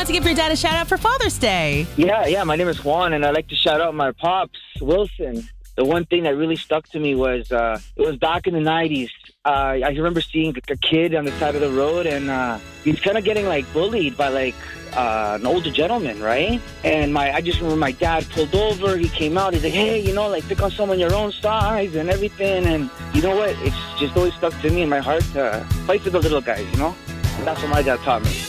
to give your dad a shout out for Father's Day. Yeah. My name is Juan, and I'd like to shout out my pops, Wilson. The one thing that really stuck to me was it was back in the 90s. I remember seeing a kid on the side of the road, and he's kind of getting like bullied by like an older gentleman, right? And I just remember my dad pulled over. He came out. He's like, hey, pick on someone your own size and everything. And you know what? It's just always stuck to me in my heart to fight for the little guys, And that's what my dad taught me.